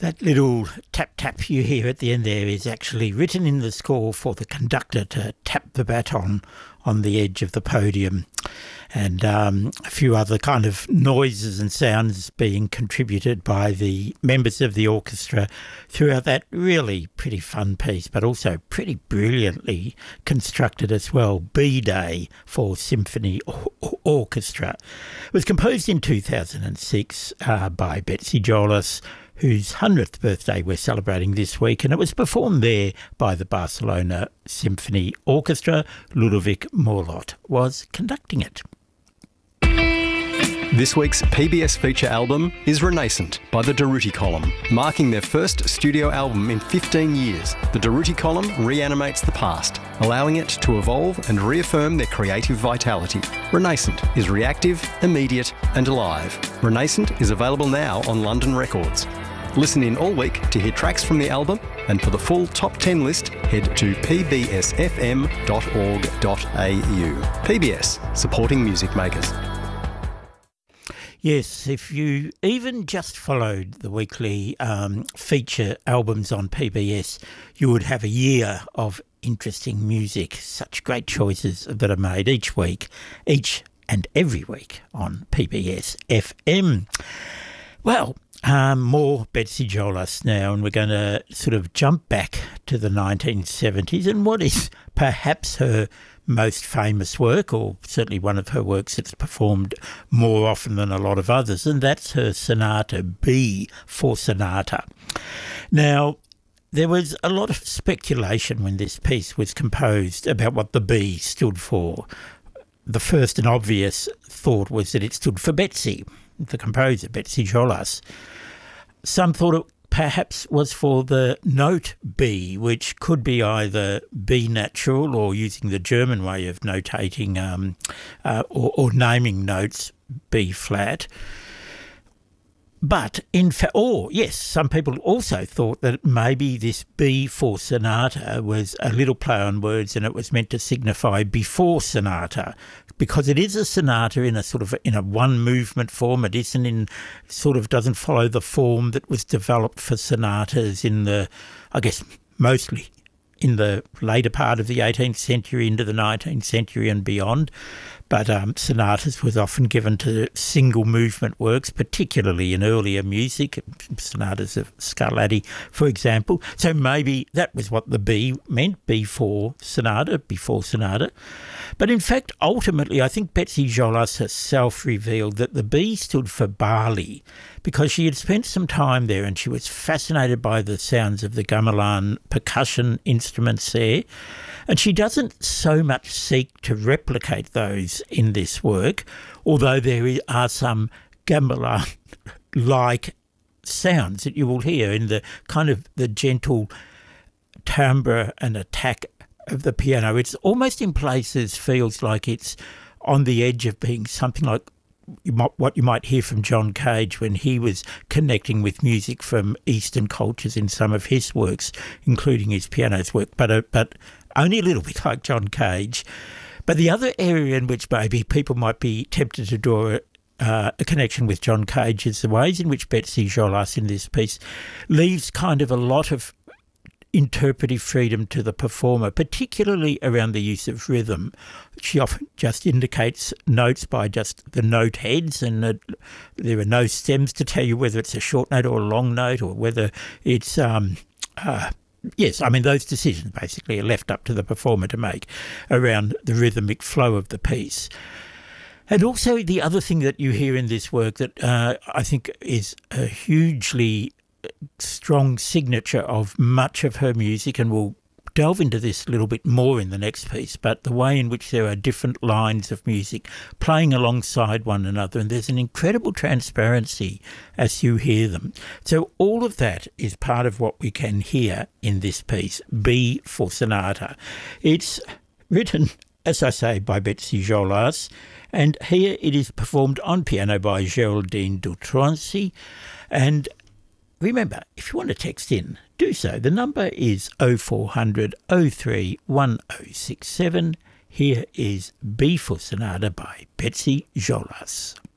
That little tap-tap you hear at the end there is actually written in the score for the conductor to tap the baton on the edge of the podium, and a few other kind of noises and sounds being contributed by the members of the orchestra throughout that really pretty fun piece, but also pretty brilliantly constructed as well. B-Day for Symphony Orchestra. It was composed in 2006 by Betsy Jolas, whose 100th birthday we're celebrating this week, and it was performed there by the Barcelona Symphony Orchestra. Ludovic Morlot was conducting it. This week's PBS feature album is Renascent by the Durutti Column. Marking their first studio album in 15 years, the Durutti Column reanimates the past, allowing it to evolve and reaffirm their creative vitality. Renascent is reactive, immediate and alive. Renascent is available now on London Records. Listen in all week to hear tracks from the album, and for the full top 10 list, head to pbsfm.org.au. PBS, supporting music makers. Yes, if you even just followed the weekly feature albums on PBS, you would have a year of interesting music. Such great choices that are made each week, each and every week on PBS FM. Well, more Betsy Jolas now, and we're going to sort of jump back to the 1970s and what is perhaps her most famous work, or certainly one of her works that's performed more often than a lot of others, and that's her Sonata B for Sonata. Now, there was a lot of speculation when this piece was composed about what the B stood for. The first and obvious thought was that it stood for Betsy, the composer, Betsy Jolas. Some thought it perhaps was for the note B, which could be either B natural or, using the German way of notating or naming notes, B flat. But some people also thought that maybe this B for sonata was a little play on words, and it was meant to signify before sonata, because it is a sonata in a one movement form. It doesn't follow the form that was developed for sonatas mostly in the later part of the 18th century into the 19th century and beyond. But sonatas was often given to single movement works, particularly in earlier music, sonatas of Scarlatti, for example. So maybe that was what the B meant, B for sonata, before sonata. But in fact, ultimately, I think Betsy Jolas herself revealed that the B stood for Bali, because she had spent some time there and she was fascinated by the sounds of the gamelan percussion instruments there. And she doesn't so much seek to replicate those in this work, although there are some gamelan-like sounds that you will hear in the kind of the gentle timbre and attack of the piano. It's almost in places feels like it's on the edge of being something like what you might hear from John Cage when he was connecting with music from Eastern cultures in some of his works, including his piano's work, but only a little bit like John Cage. But the other area in which maybe people might be tempted to draw a connection with John Cage is the ways in which Betsy Jolas in this piece leaves kind of a lot of interpretive freedom to the performer, particularly around the use of rhythm. She often just indicates notes by just the note heads, and there are no stems to tell you whether it's a short note or a long note, or whether it's those decisions basically are left up to the performer to make around the rhythmic flow of the piece. And also the other thing that you hear in this work that I think is a hugely strong signature of much of her music, and we'll delve into this a little bit more in the next piece, but the way in which there are different lines of music playing alongside one another, and there's an incredible transparency as you hear them. So all of that is part of what we can hear in this piece, B for Sonata. It's written, as I say, by Betsy Jolas, and here it is performed on piano by Geraldine Dutronci. And remember, if you want to text in, do so. The number is 0400 03 1067. Here is B for Sonata by Betsy Jolas.